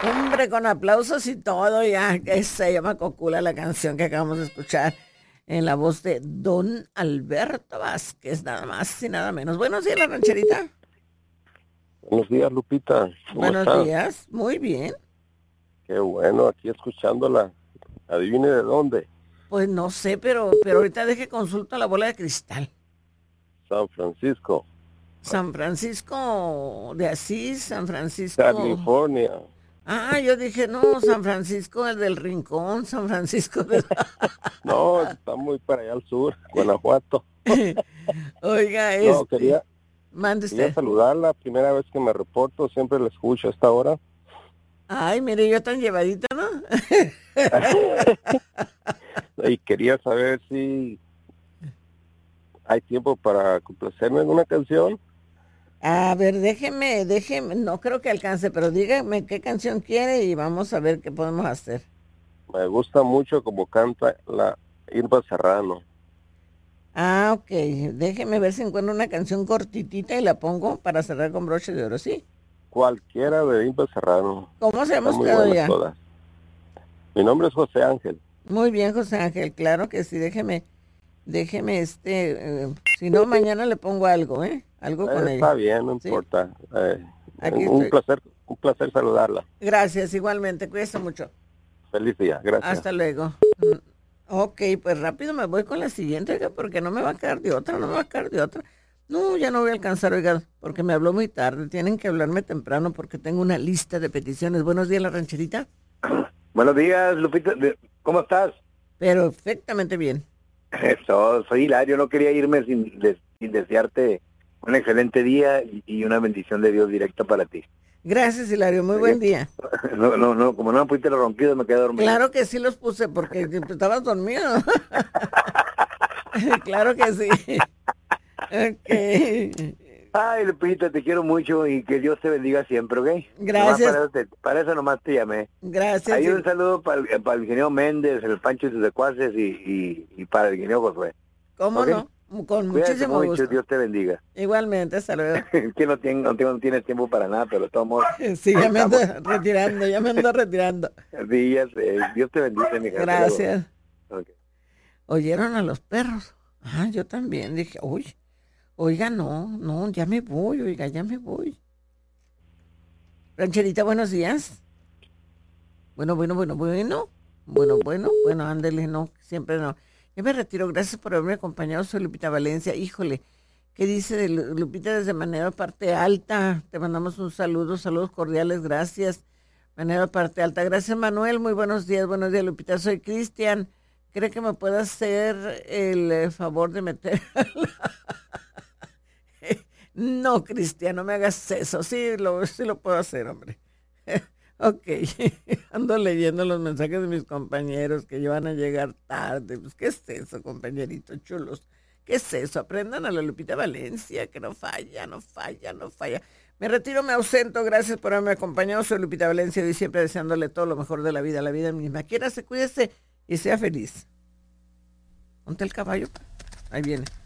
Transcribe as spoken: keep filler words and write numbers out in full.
Hombre, con aplausos y todo, ya que se llama Cocula la canción que acabamos de escuchar en la voz de Don Alberto Vázquez, nada más y nada menos. Buenos días, la rancherita. Buenos días, Lupita. ¿Cómo Buenos estás? días, muy bien. Qué bueno, aquí escuchándola. Adivine de dónde. Pues no sé, pero, pero ahorita deje consulta la bola de cristal. San Francisco, San Francisco de Asís, San Francisco. California. Ah, yo dije, no, San Francisco, el del Rincón, San Francisco de... No, está muy para allá al sur, Guanajuato. Oiga, No, este, quería, mande quería usted. saludarla. Primera vez que me reporto, siempre la escucho a esta hora. Ay, mire, yo tan llevadita, ¿no? Y quería saber si hay tiempo para complacerme en una canción. A ver, déjeme, déjeme, no creo que alcance, pero dígame qué canción quiere y vamos a ver qué podemos hacer. Me gusta mucho como canta la Irma Serrano. Ah, ok, déjeme ver si encuentro una canción cortitita y la pongo para cerrar con broche de oro, ¿sí? Cualquiera de Irma Serrano. ¿Cómo se llama Están muy usted, buenas oiga? todas. Mi nombre es José Ángel. Muy bien, José Ángel, claro que sí, déjeme, déjeme, este, eh, si no, mañana le pongo algo, ¿eh? Algo Eh, con ella, está bien, no ¿sí? importa. Eh, Aquí un estoy. placer, un placer saludarla. Gracias, igualmente, cuídese mucho. Feliz día, gracias. Hasta luego. Mm, Ok, pues rápido me voy con la siguiente, oiga, porque no me va a quedar de otra, no me va a quedar de otra. No, ya no voy a alcanzar, oiga, porque me habló muy tarde. Tienen que hablarme temprano porque tengo una lista de peticiones. Buenos días, la rancherita. Buenos días, Lupita. De- ¿Cómo estás? Perfectamente bien. Eso, soy Hilario. No quería irme sin, de- sin desearte un excelente día y, y una bendición de Dios directa para ti. Gracias, Hilario. Muy buen día. No, no, no, como no me pusiste los ronquidos, me quedé dormido. Claro que sí los puse porque estabas dormido. Claro que sí. Ok. Ay, Lupita, te quiero mucho y que Dios te bendiga siempre, ¿ok? Nomás Gracias. para, eso te- para eso nomás te llamé. Gracias. Hay y- un saludo para el, para el ingeniero Méndez, el Pancho y sus secuaces y, y, y para el ingeniero Josué. ¿Cómo Ok. no? Con Cuídate muchísimo mucho, gusto. Dios te bendiga. Igualmente, hasta luego. Es que no, tengo, no, tengo, no tienes tiempo para nada, pero tomo Sí, ya me ando retirando, ya me ando retirando. días. Eh, Dios te bendice, mi hija. Hasta luego. Gracias. Ok. ¿Oyeron a los perros? Ah, yo también dije, uy, oiga, no, no, ya me voy, oiga, ya me voy. Rancherita, buenos días. Bueno, bueno, bueno, bueno. Bueno, bueno, bueno, ándele, no, siempre no. Yo me retiro, gracias por haberme acompañado, soy Lupita Valencia. Híjole, ¿qué dice de Lu- Lupita desde Manera Parte Alta? Te mandamos un saludo, saludos cordiales, gracias. Manera Parte Alta, gracias Manuel, muy buenos días, buenos días Lupita, soy Cristian. ¿Cree que me pueda hacer el eh, favor de meter? No, Cristian, no me hagas eso. Sí, lo, sí lo puedo hacer, hombre. Ok, ando leyendo los mensajes de mis compañeros que ya van a llegar tarde. Pues, ¿qué es eso, compañeritos chulos? ¿Qué es eso? Aprendan a la Lupita Valencia, que no falla, no falla, no falla. Me retiro, me ausento. Gracias por haberme acompañado. Soy Lupita Valencia y siempre deseándole todo lo mejor de la vida, la vida misma. Quiérase, cuídese y sea feliz. Ponte el caballo. Ahí viene.